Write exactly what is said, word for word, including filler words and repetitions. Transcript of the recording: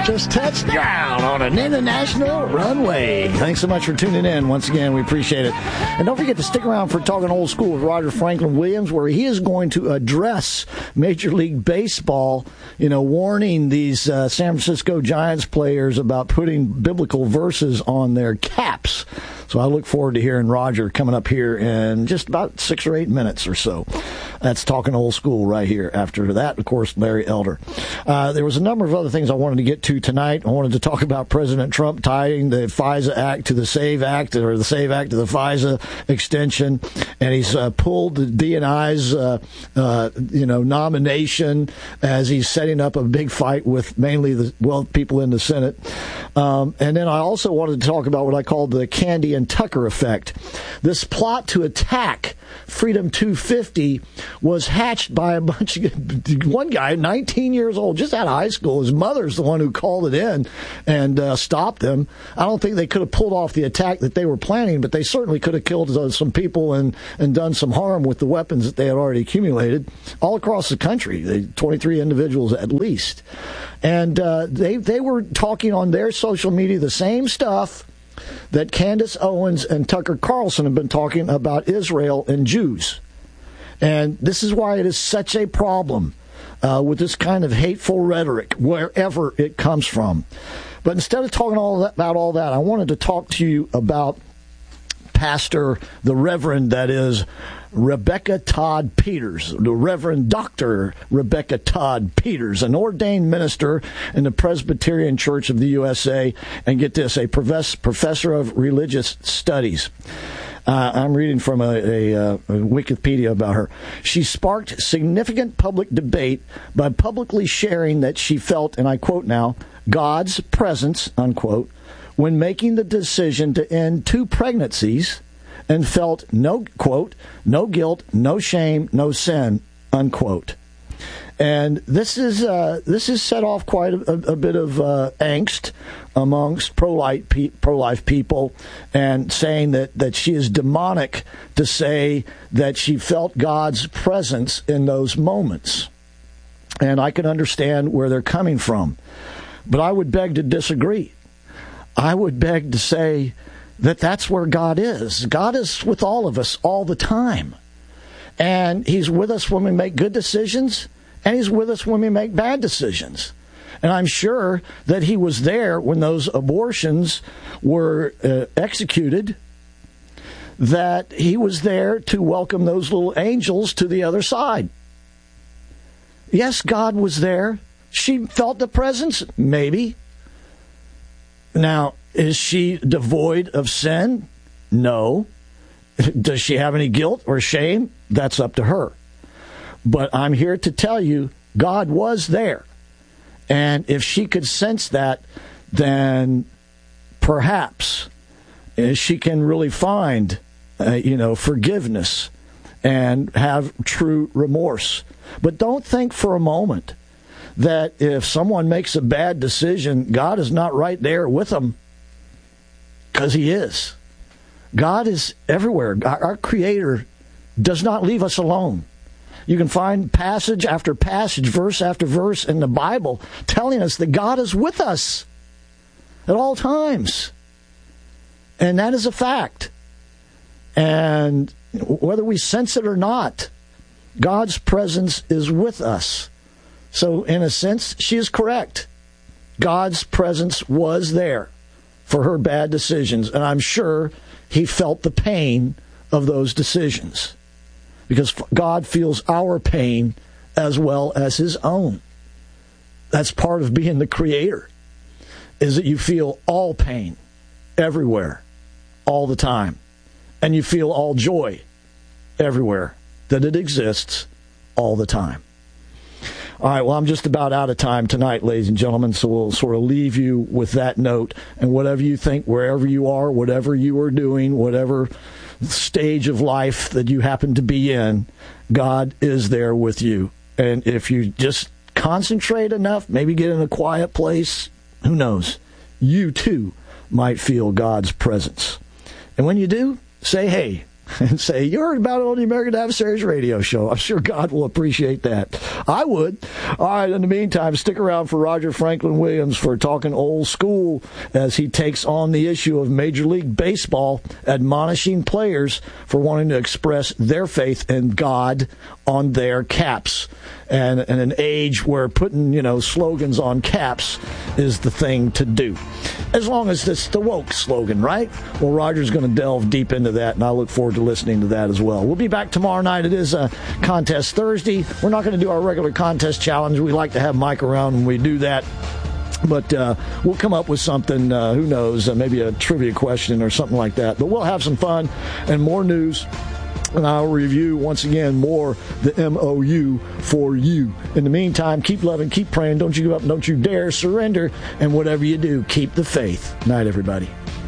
just touched down on an international runway. Thanks so much for tuning in. Once again, we appreciate it. And don't forget to stick around for Talking Old School with Roger Franklin Williams, where he is going to address Major League Baseball, you know, warning these uh, San Francisco Giants players about putting biblical verses on their caps. So I look forward to hearing Roger coming up here in just about six or eight minutes or so. That's Talking Old School right here. After that, of course, Larry Elder. Uh, there was a number of other things I wanted to get to tonight. I wanted to talk about President Trump tying the FISA Act to the SAVE Act, or the SAVE Act to the FISA extension, and he's uh, pulled the D and I's uh, uh, you know nomination as he's setting up a big fight with mainly the well people in the Senate. Um, and then I also wanted to talk about what I called the Candy and Tucker effect. This plot to attack Freedom two fifty was hatched by a bunch of one guy, nineteen years old, just out of high school. His mother's the one who called it in and uh, stopped them. I don't think they could have pulled off the attack that they were planning, but they certainly could have killed uh, some people and, and done some harm with the weapons that they had already accumulated all across the country. They, twenty-three individuals at least. And uh, they, they were talking on their social media the same stuff that Candace Owens and Tucker Carlson have been talking about Israel and Jews. And this is why it is such a problem uh, with this kind of hateful rhetoric, wherever it comes from. But instead of talking all that, about all that, I wanted to talk to you about Pastor, the Reverend, that is, Rebecca Todd Peters, the Reverend Doctor Rebecca Todd Peters, an ordained minister in the Presbyterian Church of the U S A, and get this, a professor of religious studies. Uh, I'm reading from a, a, a Wikipedia about her. She sparked significant public debate by publicly sharing that she felt, and I quote now, God's presence, unquote, when making the decision to end two pregnancies, and felt no, quote, no guilt, no shame, no sin, unquote. And this is uh, this has set off quite a, a bit of uh, angst amongst pro-life, pe- pro-life people, and saying that, that she is demonic to say that she felt God's presence in those moments. And I can understand where they're coming from. But I would beg to disagree. I would beg to say that that's where God is. God is with all of us all the time. And he's with us when we make good decisions, and he's with us when we make bad decisions. And I'm sure that he was there when those abortions were uh, executed, that he was there to welcome those little angels to the other side. Yes, God was there. She felt the presence? Maybe. Now, is she devoid of sin? No. Does she have any guilt or shame? That's up to her. But I'm here to tell you, God was there. And if she could sense that, then perhaps she can really find, uh, you know, forgiveness and have true remorse. But don't think for a moment that if someone makes a bad decision, God is not right there with them. Because he is. God is everywhere. Our Creator does not leave us alone. You can find passage after passage, verse after verse in the Bible telling us that God is with us at all times. And that is a fact. And whether we sense it or not, God's presence is with us. So in a sense, she is correct. God's presence was there for her bad decisions. And I'm sure he felt the pain of those decisions, because God feels our pain as well as his own. That's part of being the Creator, is that you feel all pain everywhere, all the time. And you feel all joy everywhere, that it exists all the time. All right, well, I'm just about out of time tonight, ladies and gentlemen, so we'll sort of leave you with that note. And whatever you think, wherever you are, whatever you are doing, whatever stage of life that you happen to be in, God is there with you. And if you just concentrate enough, maybe get in a quiet place, who knows, you too might feel God's presence. And when you do, say, hey, and say, you heard about it on the American Adversaries radio show. I'm sure God will appreciate that. I would. All right, in the meantime, stick around for Roger Franklin Williams for Talking Old School as he takes on the issue of Major League Baseball admonishing players for wanting to express their faith in God on their caps. And in an age where putting, you know, slogans on caps is the thing to do. As long as it's the woke slogan, right? Well, Roger's going to delve deep into that, and I look forward to listening to that as well. We'll be back tomorrow night. It is a contest Thursday. We're not going to do our regular contest challenge. We like to have Mike around when we do that. But uh, we'll come up with something, uh, who knows, uh, maybe a trivia question or something like that. But we'll have some fun and more news. And I'll review, once again, more the M O U for you. In the meantime, keep loving, keep praying. Don't you give up, don't you dare surrender. And whatever you do, keep the faith. Night, everybody.